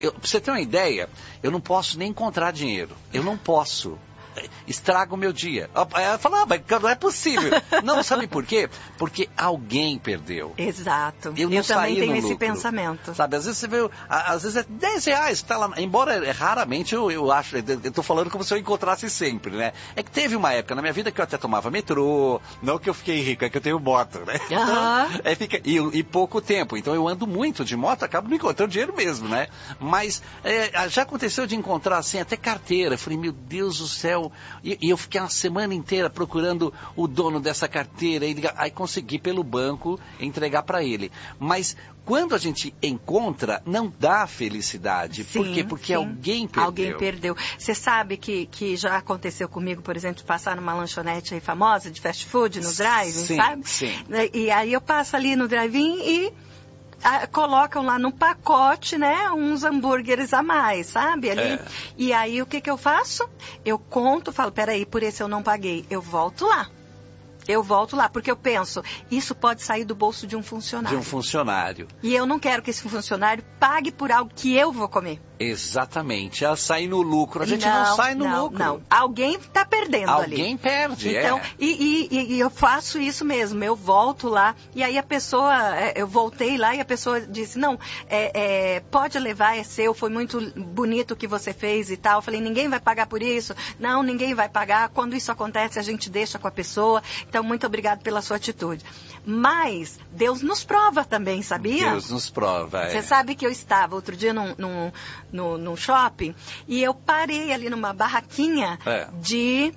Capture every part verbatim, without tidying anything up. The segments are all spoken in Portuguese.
Eu, pra você ter uma ideia, eu não posso nem encontrar dinheiro. Eu não posso. Estraga o meu dia. Ela fala, ah, mas não é possível. Não, sabe por quê? Porque alguém perdeu. Exato. Eu, não eu também tenho esse lucro, pensamento. Sabe, às vezes você vê, às vezes é dez reais, tá lá, embora é, raramente eu, eu acho, eu tô falando como se eu encontrasse sempre, né? É que teve uma época na minha vida que eu até tomava metrô, não que eu fiquei rico, é que eu tenho moto, né? Uhum. É, fica, e, e pouco tempo, então eu ando muito de moto, acabo me encontrando dinheiro mesmo, né? Mas é, já aconteceu de encontrar assim, até carteira, eu falei, meu Deus do céu, e, e eu fiquei uma semana inteira procurando o dono dessa carteira, e, aí consegui pelo banco entregar para ele. Mas quando a gente encontra, não dá felicidade. Sim, Por quê? Porque sim. alguém perdeu. Alguém perdeu. Você sabe que, que já aconteceu comigo, por exemplo, de passar numa lanchonete aí famosa de fast food, no drive-in, sim, sabe? Sim. E aí eu passo ali no drive-in e a, colocam lá no pacote, né, uns hambúrgueres a mais, sabe? Ali. É. E aí o que que eu faço? Eu conto, falo, peraí, por esse eu não paguei. Eu volto lá. Eu volto lá, porque eu penso, isso pode sair do bolso de um funcionário. De um funcionário. E eu não quero que esse funcionário pague por algo que eu vou comer. Exatamente. Ela sai no lucro. A gente não, não sai no não, lucro. Não, alguém está perdendo Alguém ali. Alguém perde, então, é. E, e, e eu faço isso mesmo. Eu volto lá e aí a pessoa, eu voltei lá e a pessoa disse, não, é, é, pode levar, é seu, foi muito bonito o que você fez e tal. Eu falei, ninguém vai pagar por isso. Não, ninguém vai pagar. Quando isso acontece, a gente deixa com a pessoa. Então, muito obrigado pela sua atitude. Mas Deus nos prova também, sabia? Deus nos prova, é. Você sabe que eu estava outro dia num, num, num, num shopping e eu parei ali numa barraquinha é. de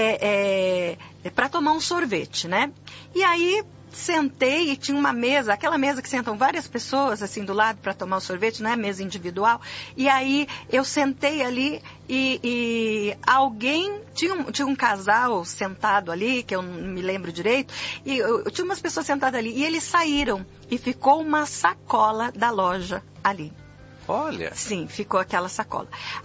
é, é, para tomar um sorvete, né? E aí sentei e tinha uma mesa, aquela mesa que sentam várias pessoas assim do lado para tomar o sorvete, não é mesa individual. E aí eu sentei ali e, e alguém, tinha um, tinha um casal sentado ali, que eu não me lembro direito, e eu, eu tinha umas pessoas sentadas ali, e eles saíram e ficou uma sacola da loja ali. Olha. Sim, ficou aquela sacola.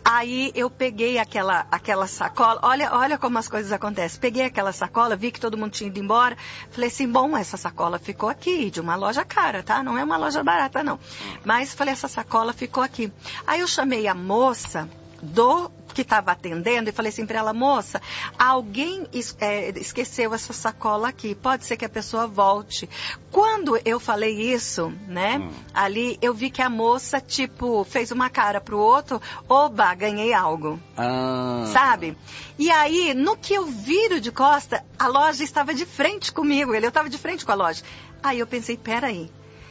Aí eu peguei aquela, aquela sacola, olha, olha como as coisas acontecem. Peguei aquela sacola, vi que todo mundo tinha ido embora. Falei assim, bom, essa sacola ficou aqui, de uma loja cara, tá? Não é uma loja barata, não. Mas falei, essa sacola ficou aqui. Aí eu chamei a moça do que estava atendendo e falei assim para ela, moça, alguém es, é, esqueceu essa sacola aqui, pode ser que a pessoa volte. Quando eu falei isso, né, hum. ali eu vi que a moça, tipo, fez uma cara pro outro, oba, ganhei algo, ah. sabe? E aí, no que eu viro de costa, a loja estava de frente comigo, ele, eu estava de frente com a loja. Aí eu pensei, peraí.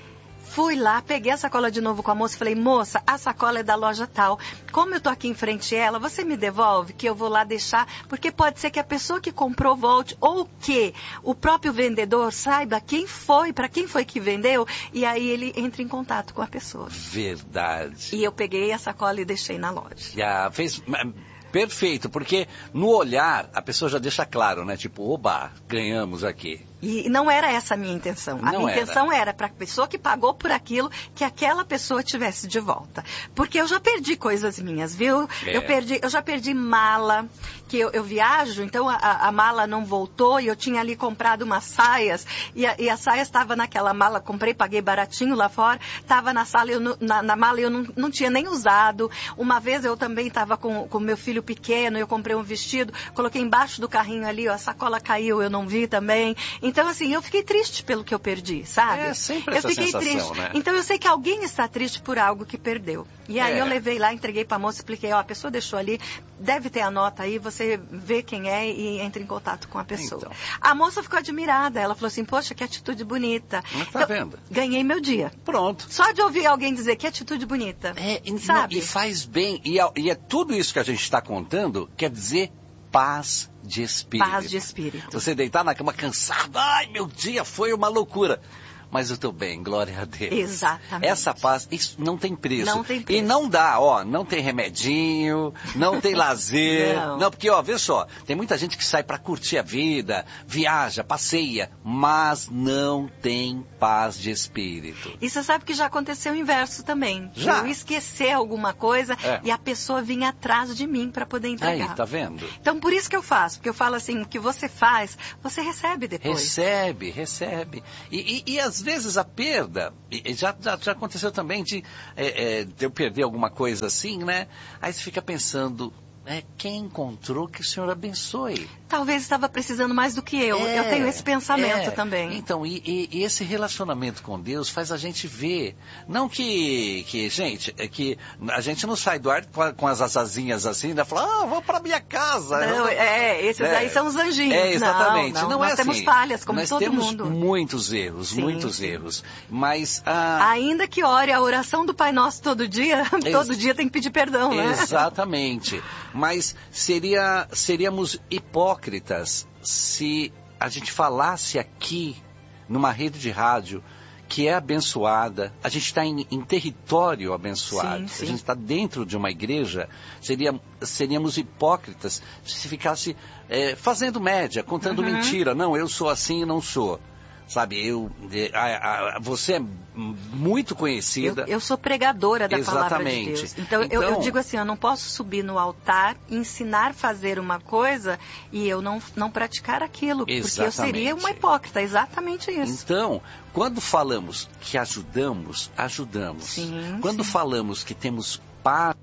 Fui lá, peguei a sacola de novo com a moça e falei, moça, a sacola é da loja tal. Como eu tô aqui em frente a ela, você me devolve que eu vou lá deixar, porque pode ser que a pessoa que comprou volte, ou que o próprio vendedor saiba quem foi, para quem foi que vendeu, e aí ele entra em contato com a pessoa. Verdade. E eu peguei a sacola e deixei na loja. Já fez... Perfeito, porque no olhar a pessoa já deixa claro, né? Tipo, oba, ganhamos aqui. E não era essa a minha intenção. A não minha era. intenção era para a pessoa que pagou por aquilo, que aquela pessoa tivesse de volta. Porque eu já perdi coisas minhas, viu? É. Eu, perdi, eu já perdi mala, que eu, eu viajo, então a, a mala não voltou e eu tinha ali comprado umas saias e a, e a saia estava naquela mala, comprei, paguei baratinho lá fora, estava na sala, eu, na, na mala eu não, não tinha nem usado. Uma vez eu também estava com o meu filho pequeno, eu comprei um vestido, coloquei embaixo do carrinho ali, ó, a sacola caiu, eu não vi também. Então, assim, eu fiquei triste pelo que eu perdi, sabe? É sempre eu essa fiquei sensação, triste. né? Então, eu sei que alguém está triste por algo que perdeu. E aí é. eu levei lá, entreguei para a moça, expliquei, ó, a pessoa deixou ali, deve ter a nota aí, você vê quem é e entra em contato com a pessoa. Então. A moça ficou admirada, ela falou assim, poxa, que atitude bonita. Mas tá então, vendo? Ganhei meu dia. Pronto. Só de ouvir alguém dizer que atitude bonita. É, e, sabe? Não, e faz bem. E, e é tudo isso que a gente está contando, quer dizer paz de espírito. Paz de espírito. Você deitar na cama cansado, ai, meu dia foi uma loucura. Mas eu estou bem, glória a Deus. Exatamente. Essa paz, isso não tem preço. Não tem preço. E não dá, ó, não tem remedinho, não tem lazer. Não. Não, porque, ó, vê só, tem muita gente que sai para curtir a vida, viaja, passeia, mas não tem paz de espírito. E você sabe que já aconteceu o inverso também. Já. Eu esquecer alguma coisa é. e a pessoa vinha atrás de mim para poder entregar. Aí, tá vendo? Então, por isso que eu faço. Porque eu falo assim, o que você faz, você recebe depois. Recebe, recebe. E, e, e às vezes a perda, e já, já, já aconteceu também de, é, é, de eu perder alguma coisa assim, né? Aí você fica pensando, é, quem encontrou que o Senhor abençoe. Talvez estava precisando mais do que eu. É, eu tenho esse pensamento é. também. Então, e, e, e esse relacionamento com Deus faz a gente ver. Não que, que gente, é que a gente não sai do ar com, a, com as asazinhas assim, ainda fala, ah, vou para minha casa. Não, é, esses é, aí são os anjinhos. É, exatamente. Não, não, não nós é temos assim. falhas, como nós todo temos mundo. muitos erros, sim, muitos sim. erros. Mas... Ah, ainda que ore a oração do Pai Nosso todo dia, todo dia tem que pedir perdão, né? Exatamente. Mas seria, seríamos hipócritas se a gente falasse aqui, numa rede de rádio, que é abençoada, a gente está em, em território abençoado, sim, sim. a gente está dentro de uma igreja, seria, seríamos hipócritas se ficasse é, fazendo média, contando uhum. mentira. Não, eu sou assim e não sou. Sabe, eu, a, a, você é muito conhecida. Eu, eu sou pregadora da Exatamente. Palavra de Deus. Então, então eu, eu digo assim, eu não posso subir no altar, ensinar a fazer uma coisa e eu não, não praticar aquilo. Exatamente. Porque eu seria uma hipócrita, exatamente isso. Então, quando falamos que ajudamos, ajudamos. Sim, quando sim. falamos que temos paz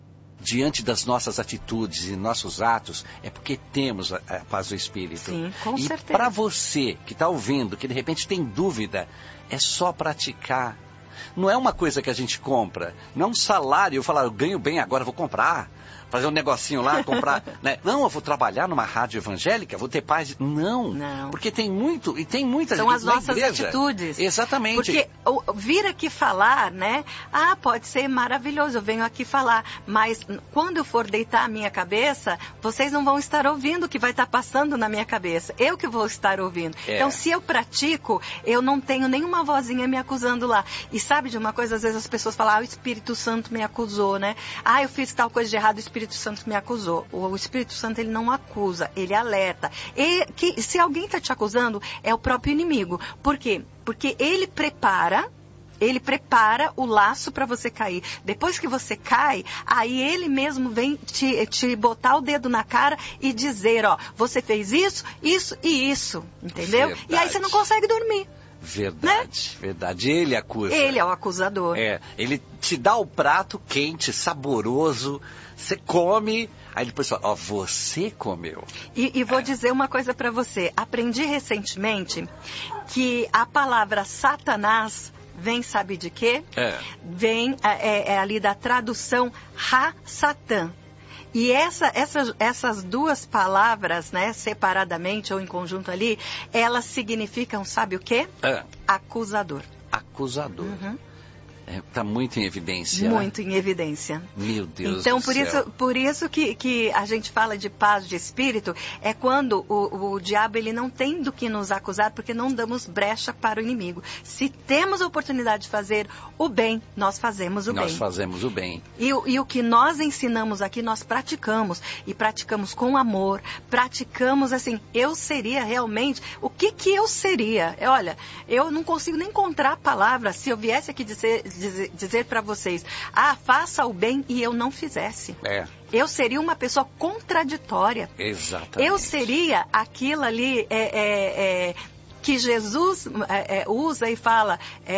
diante das nossas atitudes e nossos atos, é porque temos a, a paz do Espírito. Sim, com e certeza. para você que está ouvindo, que de repente tem dúvida, é só praticar. Não é uma coisa que a gente compra, não é um salário, eu falar, eu ganho bem agora, vou comprar, fazer um negocinho lá, comprar, né? Não, eu vou trabalhar numa rádio evangélica, vou ter paz. Não, não. Porque tem muito, e tem muita gente. São as nossas igreja. atitudes. Exatamente. Porque vir aqui falar, né? Ah, pode ser maravilhoso, eu venho aqui falar, mas quando eu for deitar a minha cabeça, vocês não vão estar ouvindo o que vai estar passando na minha cabeça. Eu que vou estar ouvindo. É. Então, se eu pratico, eu não tenho nenhuma vozinha me acusando lá. E sabe de uma coisa, às vezes as pessoas falam, ah, o Espírito Santo me acusou, né? Ah, eu fiz tal coisa de errado, o Espírito O Espírito Santo me acusou. O Espírito Santo, ele não acusa, ele alerta. E que, se alguém está te acusando, é o próprio inimigo. Por quê? Porque ele prepara, ele prepara o laço para você cair. Depois que você cai, aí ele mesmo vem te, te botar o dedo na cara e dizer, ó, você fez isso, isso e isso, entendeu? Verdade. E aí você não consegue dormir. Verdade, né? Verdade. Ele acusa. Ele é o acusador. É, ele te dá o prato quente, saboroso, você come, aí depois fala, ó, você comeu. E, e vou é. dizer uma coisa pra você. Aprendi recentemente que a palavra Satanás vem, sabe de quê? É. Vem é, é ali da tradução Ha-Satã. E essa, essa, essas duas palavras, né, separadamente ou em conjunto ali, elas significam, sabe o quê? É. Acusador. Acusador. Uhum. Está é, muito em evidência. Muito em evidência. Meu Deus então, do por céu. isso, por isso que, que a gente fala de paz de espírito, é quando o, o diabo ele não tem do que nos acusar, porque não damos brecha para o inimigo. Se temos a oportunidade de fazer o bem, nós fazemos o nós bem. Nós fazemos o bem. E, e o que nós ensinamos aqui, nós praticamos. E praticamos com amor, praticamos assim, eu seria realmente, o que que eu seria? Olha, eu não consigo nem encontrar a palavra, se eu viesse aqui dizer, dizer, dizer para vocês, ah, faça o bem e eu não fizesse. É. Eu seria uma pessoa contraditória. Exatamente. Eu seria aquilo ali, é, é, é, que Jesus é, é, usa e fala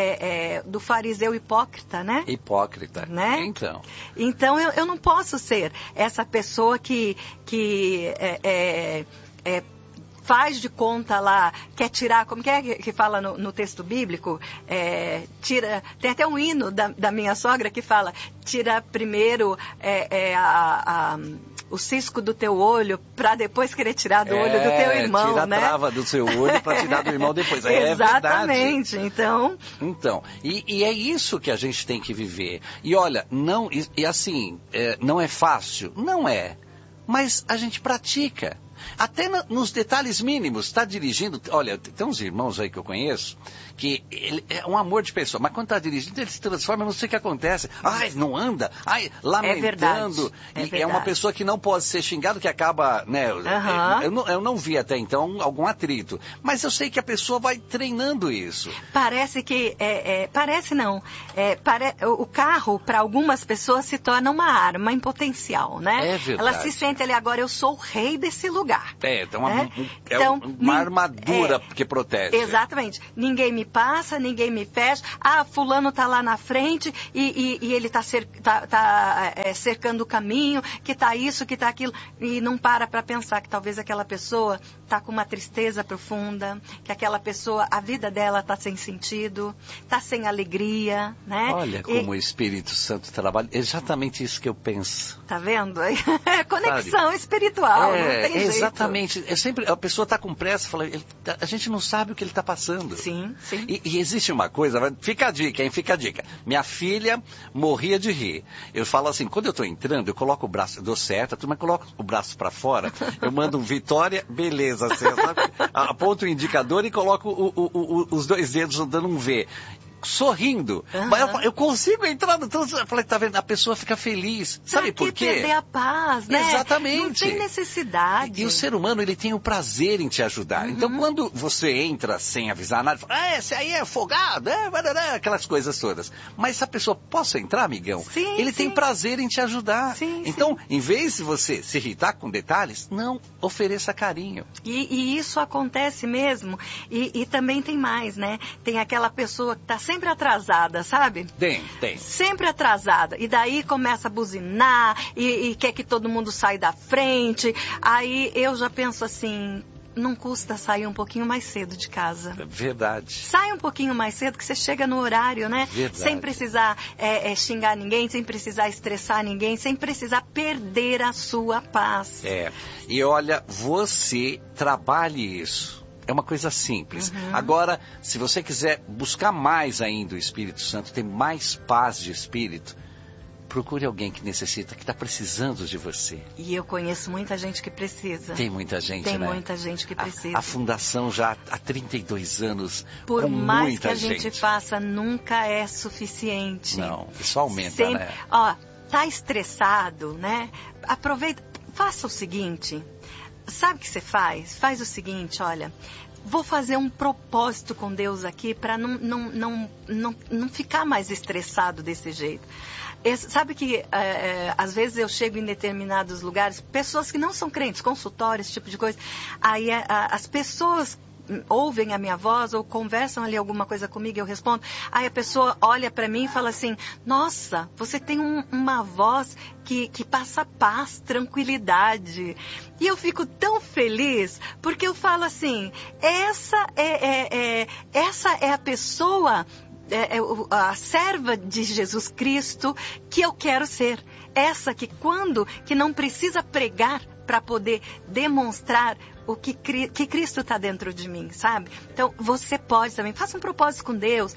é, é, do fariseu hipócrita, né? Hipócrita, né? Então. Então eu, eu não posso ser essa pessoa que, que é, é, é, faz de conta lá, quer tirar, como que é que fala no, no texto bíblico? É, tira, tem até um hino da, da minha sogra que fala, tira primeiro é, é, a, a, o cisco do teu olho para depois querer tirar do é, olho do teu irmão, tira né? Tira a trava do seu olho para tirar do irmão depois. É Exatamente, verdade. então... Então, e, e é isso que a gente tem que viver. E olha, não, e, e assim, é, não é fácil? Não é. Mas a gente pratica. Até na, nos detalhes mínimos, está dirigindo, olha, tem uns irmãos aí que eu conheço, que ele é um amor de pessoa, mas quando está dirigindo, ele se transforma, não sei o que acontece, ai, não anda, ai, lamentando, é verdade, é, e verdade. É uma pessoa que não pode ser xingado, que acaba, né, uhum. eu, não, eu não vi até então algum atrito, mas eu sei que a pessoa vai treinando isso. Parece que, é, é, parece não, é, pare, o carro para algumas pessoas se torna uma arma em potencial, né? É verdade. Ela se sente ali agora, eu sou o rei desse lugar. lugar. É, então, né? uma, é então uma armadura é, que protege. Exatamente. Ninguém me passa, ninguém me fecha. Ah, fulano tá lá na frente e, e, e ele tá, cer tá, tá é, cercando o caminho, que tá isso, que tá aquilo. E não para para pensar que talvez aquela pessoa tá com uma tristeza profunda, que aquela pessoa, a vida dela tá sem sentido, tá sem alegria, né? Olha como e, o Espírito Santo trabalha. Exatamente isso que eu penso. Tá vendo? É conexão Sabe? espiritual, é, não tem jeito. Exatamente. É sempre, a pessoa tá com pressa, fala, ele, a gente não sabe o que ele tá passando. Sim, sim. E, e existe uma coisa, fica a dica, hein? Fica a dica. Minha filha morria de rir. Eu falo assim, quando eu tô entrando, eu coloco o braço, eu dou certo, a turma coloca o braço para fora, eu mando um Vitória, beleza, assim, aponto o indicador e coloco o, o, o, os dois dedos dando um V. Sorrindo. Uhum. Mas eu, eu consigo entrar no trânsito. Eu falei, tá vendo? A pessoa fica feliz. Sabe pra por quê? perder a paz, né? Exatamente. Não tem necessidade. E, e o ser humano, ele tem o prazer em te ajudar. Uhum. Então, quando você entra sem avisar nada, fala, ah, esse aí é folgado, é, aquelas coisas todas. Mas essa pessoa, posso entrar, amigão? Sim, ele sim. tem prazer em te ajudar. Sim, então, sim. em vez de você se irritar com detalhes, não, ofereça carinho. E, e isso acontece mesmo. E, e também tem mais, né? Tem aquela pessoa que está sempre atrasada, sabe? Tem, tem. Sempre atrasada. E daí começa a buzinar e, e quer que todo mundo saia da frente. Aí eu já penso assim, não custa sair um pouquinho mais cedo de casa. Verdade. Sai um pouquinho mais cedo que você chega no horário, né? Verdade. Sem precisar é, é, xingar ninguém, sem precisar estressar ninguém, sem precisar perder a sua paz. É. E olha, você trabalhe isso. É uma coisa simples. Uhum. Agora, se você quiser buscar mais ainda o Espírito Santo, ter mais paz de espírito, procure alguém que necessita, que está precisando de você. E eu conheço muita gente que precisa. Tem muita gente, Tem né? Tem muita gente que precisa. A, a fundação já há trinta e dois anos, Por com mais muita que a gente, gente faça, nunca é suficiente. Não, isso aumenta, Sempre, né? Ó, tá estressado, né? Aproveita, faça o seguinte... Sabe o que você faz? Faz o seguinte, olha, vou fazer um propósito com Deus aqui para não, não, não, não, não ficar mais estressado desse jeito. Esse, sabe que é, é, às vezes eu chego em determinados lugares, pessoas que não são crentes, consultórios, esse tipo de coisa, aí a, a, as pessoas ouvem a minha voz ou conversam ali alguma coisa comigo, eu respondo, aí a pessoa olha para mim e fala assim, nossa, você tem um, uma voz que, que passa paz, tranquilidade. E eu fico tão feliz, porque eu falo assim, essa é, é, é, essa é a pessoa, é, é, a serva de Jesus Cristo que eu quero ser. Essa que quando, que não precisa pregar para poder demonstrar o que, que Cristo está dentro de mim, sabe? Então, você pode também, faça um propósito com Deus.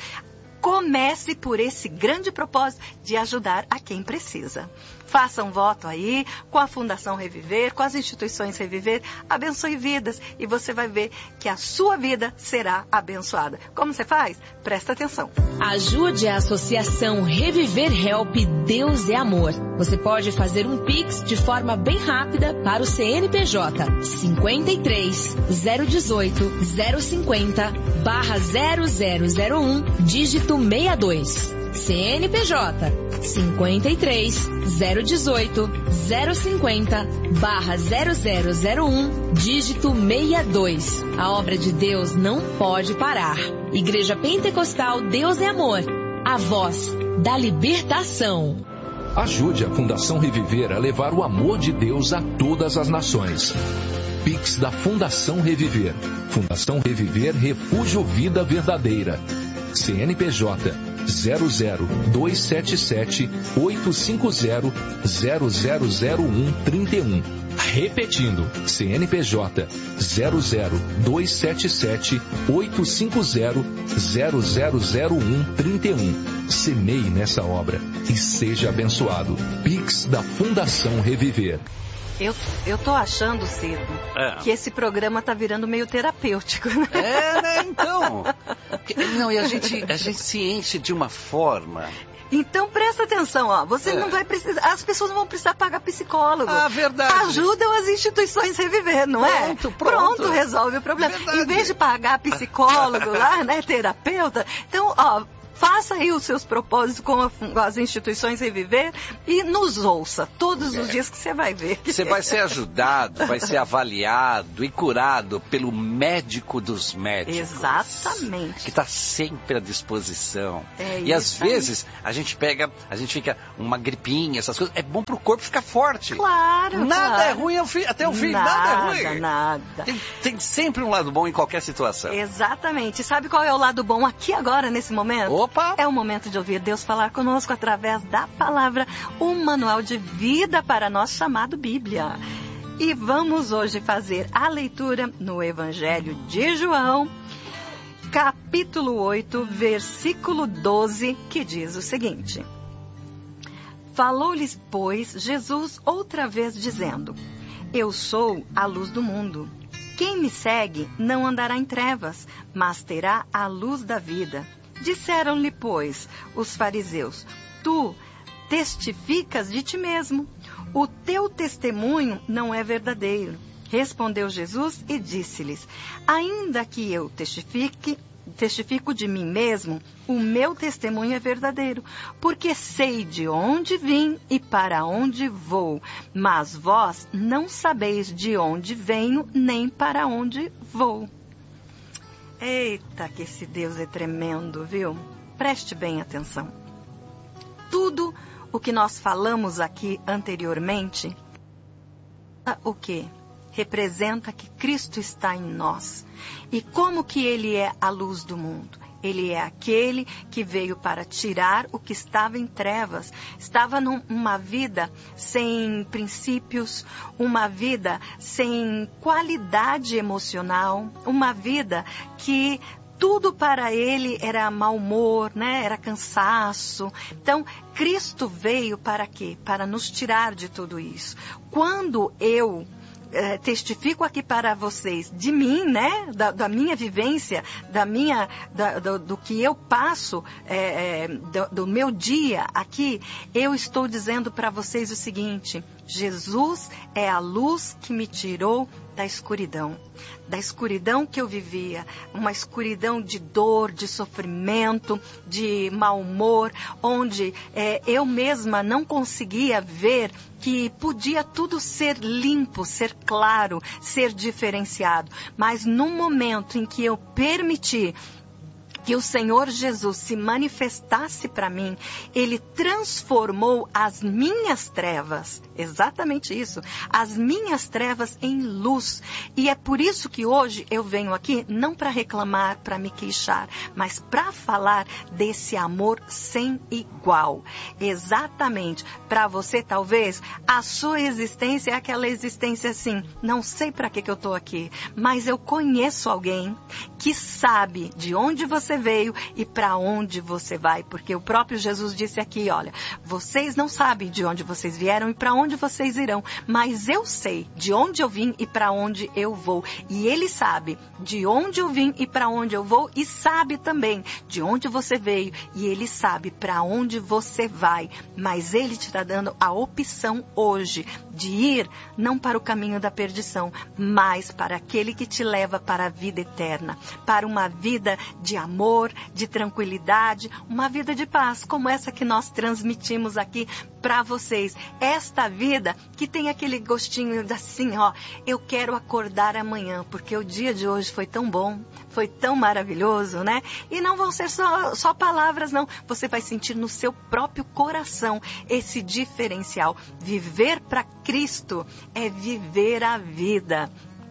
Comece por esse grande propósito de ajudar a quem precisa. Faça um voto aí com a Fundação Reviver, com as instituições Reviver, abençoe vidas e você vai ver que a sua vida será abençoada. Como você faz? Presta atenção. Ajude a Associação Reviver Help Deus é Amor. Você pode fazer um Pix de forma bem rápida para o C N P J cinquenta e três, zero dezoito, zero cinquenta, barra zero zero zero um, dígito sessenta e dois. C N P J cinquenta e três, zero dezoito, zero cinquenta, barra zero zero zero um, dígito sessenta e dois. A obra de Deus não pode parar. Igreja Pentecostal Deus é Amor. A voz da libertação. Ajude a Fundação Reviver a levar o amor de Deus a todas as nações. Pix da Fundação Reviver. Fundação Reviver Refúgio Vida Verdadeira. C N P J zero zero dois sete sete oito cinco zero zero zero zero um trinta e um. Repetindo, C N P J zero zero dois sete sete oito cinco zero zero zero zero um trinta e um. Semeie nessa obra e seja abençoado. Pix da Fundação Reviver. Eu, eu tô achando, Cido, é. que esse programa tá virando meio terapêutico, né? É, né? Então. Não, e a gente, a gente se enche de uma forma. Então presta atenção, ó. Você é. não vai precisar. As pessoas não vão precisar pagar psicólogo. Ah, verdade. Ajudam as instituições Reviver, não é? Pronto, pronto. Pronto, resolve o problema. Verdade. Em vez de pagar psicólogo lá, né? Terapeuta. Então, ó. faça aí os seus propósitos com, a, com as instituições Reviver e nos ouça todos os é. dias que você vai ver. Você vai ser ajudado, vai ser avaliado e curado pelo médico dos médicos. Exatamente. Que está sempre à disposição. É e às vezes a gente pega, a gente fica uma gripinha, essas coisas, é bom pro corpo ficar forte. Claro, Nada claro. é ruim até o fim, nada, nada é ruim. Nada, tem, tem sempre um lado bom em qualquer situação. Exatamente. Sabe qual é o lado bom aqui agora, nesse momento? Opa! É o momento de ouvir Deus falar conosco através da palavra, um manual de vida para nós chamado Bíblia. E vamos hoje fazer a leitura no Evangelho de João, capítulo oito, versículo doze, que diz o seguinte: Falou-lhes, pois, Jesus outra vez dizendo: Eu sou a luz do mundo. Quem me segue não andará em trevas, mas terá a luz da vida. Disseram-lhe, pois, os fariseus: Tu testificas de ti mesmo. O teu testemunho não é verdadeiro. Respondeu Jesus e disse-lhes: Ainda que eu testifique, testifico de mim mesmo, o meu testemunho é verdadeiro, porque sei de onde vim e para onde vou, mas vós não sabeis de onde venho nem para onde vou. Eita, que esse Deus é tremendo, viu? Preste bem atenção. Tudo o que nós falamos aqui anteriormente, o quê? Representa que Cristo está em nós. E como que Ele é a luz do mundo? Ele é aquele que veio para tirar o que estava em trevas. Estava numa vida sem princípios, uma vida sem qualidade emocional, uma vida que tudo para ele era mau humor, né? Era cansaço. Então, Cristo veio para quê? Para nos tirar de tudo isso. Quando eu É, testifico aqui para vocês de mim, né, da, da minha vivência, da minha, da, do, do que eu passo, é, é, do, do meu dia aqui, eu estou dizendo para vocês o seguinte: Jesus é a luz que me tirou da escuridão, da escuridão que eu vivia, uma escuridão de dor, de sofrimento, de mau humor, onde é, eu mesma não conseguia ver que podia tudo ser limpo, ser claro, ser diferenciado. Mas no momento em que eu permiti que o Senhor Jesus se manifestasse para mim, Ele transformou as minhas trevas, exatamente isso, as minhas trevas em luz. E é por isso que hoje eu venho aqui, não para reclamar, para me queixar, mas para falar desse amor sem igual. Exatamente, para você talvez, a sua existência é aquela existência assim, não sei para que que eu estou aqui, mas eu conheço alguém que sabe de onde você veio e para onde você vai, porque o próprio Jesus disse aqui, olha, vocês não sabem de onde vocês vieram e para onde vocês irão, mas eu sei de onde eu vim e para onde eu vou, e Ele sabe de onde eu vim e para onde eu vou, e sabe também de onde você veio, e Ele sabe para onde você vai, mas Ele te está dando a opção hoje de ir não para o caminho da perdição, mas para aquele que te leva para a vida eterna, para uma vida de amor, de tranquilidade, uma vida de paz, como essa que nós transmitimos aqui para vocês. Esta vida que tem aquele gostinho assim, ó, eu quero acordar amanhã, porque o dia de hoje foi tão bom, foi tão maravilhoso, né? E não vão ser só, só palavras, não. Você vai sentir no seu próprio coração esse diferencial. Viver para Cristo é viver a vida.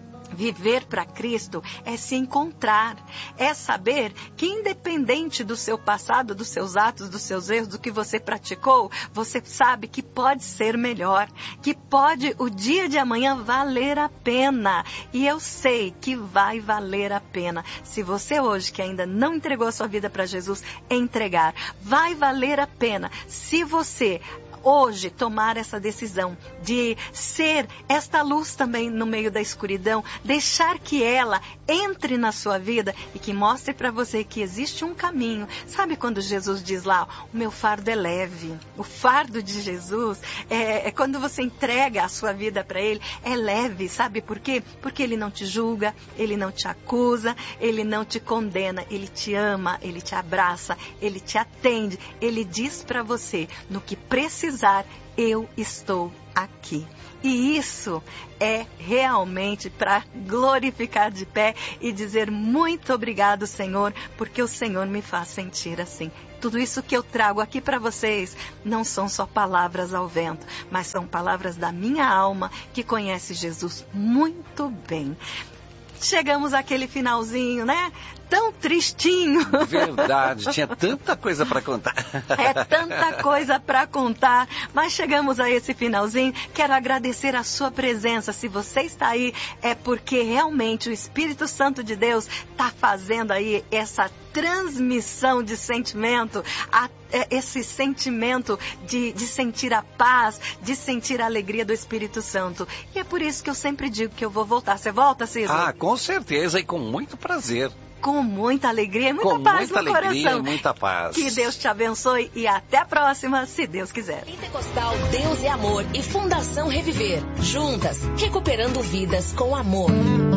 Viver para Cristo é se encontrar, é saber que independente do seu passado, dos seus atos, dos seus erros, do que você praticou, você sabe que pode ser melhor, que pode o dia de amanhã valer a pena. E eu sei que vai valer a pena. Se você hoje que ainda não entregou a sua vida para Jesus, entregar, vai valer a pena. Se você hoje tomar essa decisão de ser esta luz também no meio da escuridão, deixar que ela entre na sua vida e que mostre para você que existe um caminho. Sabe quando Jesus diz lá, o meu fardo é leve? O fardo de Jesus é, é quando você entrega a sua vida para Ele, é leve, sabe por quê? Porque Ele não te julga, Ele não te acusa, Ele não te condena, Ele te ama, Ele te abraça, Ele te atende, Ele diz para você, no que precisar, eu estou aqui. E isso é realmente para glorificar de pé e dizer muito obrigado, Senhor, porque o Senhor me faz sentir assim. Tudo isso que eu trago aqui para vocês não são só palavras ao vento, mas são palavras da minha alma que conhece Jesus muito bem. Chegamos àquele finalzinho, né? Tão tristinho. Verdade, tinha tanta coisa para contar. É tanta coisa para contar, mas chegamos a esse finalzinho. Quero agradecer a sua presença. Se você está aí, é porque realmente o Espírito Santo de Deus está fazendo aí essa transmissão de sentimento, a, esse sentimento de, de sentir a paz, de sentir a alegria do Espírito Santo. E é por isso que eu sempre digo que eu vou voltar. Você volta, Cícero? Ah, com certeza e com muito prazer. Com muita alegria e muita com paz muita no alegria coração. E muita paz. Que Deus te abençoe e até a próxima, se Deus quiser. Pentecostal Deus é Amor e Fundação Reviver. Juntas, recuperando vidas com amor.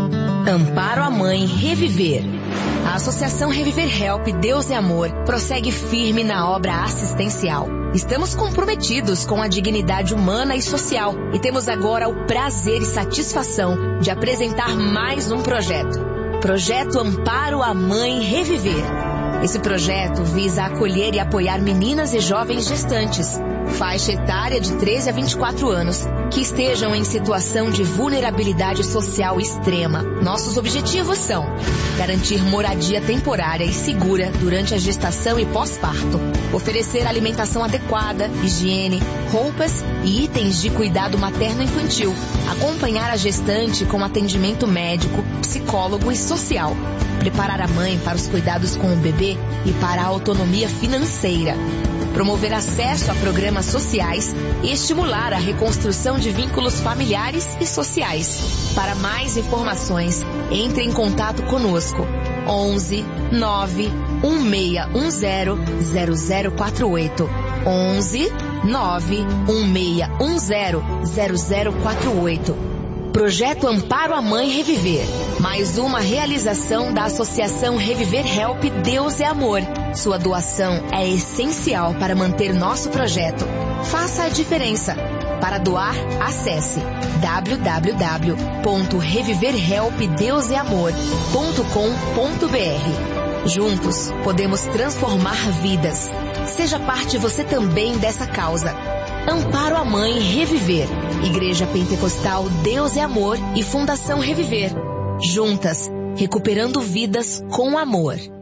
Amparo à Mãe Reviver. A Associação Reviver Help Deus é Amor prossegue firme na obra assistencial. Estamos comprometidos com a dignidade humana e social e temos agora o prazer e satisfação de apresentar mais um projeto. Projeto Amparo à Mãe Reviver. Esse projeto visa acolher e apoiar meninas e jovens gestantes, faixa etária de treze a vinte e quatro anos, que estejam em situação de vulnerabilidade social extrema. Nossos objetivos são garantir moradia temporária e segura durante a gestação e pós-parto, oferecer alimentação adequada, higiene, roupas e itens de cuidado materno-infantil, acompanhar a gestante com atendimento médico, psicólogo e social, preparar a mãe para os cuidados com o bebê e para a autonomia financeira, promover acesso a programas sociais e estimular a reconstrução de vínculos familiares e sociais. Para mais informações, entre em contato conosco. onze nove um seis um zero zero zero quatro oito. onze nove um seis um zero zero zero quatro oito. Projeto Amparo à Mãe Reviver. Mais uma realização da Associação Reviver Help Deus é Amor. Sua doação é essencial para manter nosso projeto. Faça a diferença. Para doar, acesse w w w ponto reviver help deus é amor ponto com ponto b r. Juntos, podemos transformar vidas. Seja parte você também dessa causa. Amparo à Mãe Reviver. Igreja Pentecostal Deus é Amor e Fundação Reviver. Juntas, recuperando vidas com amor.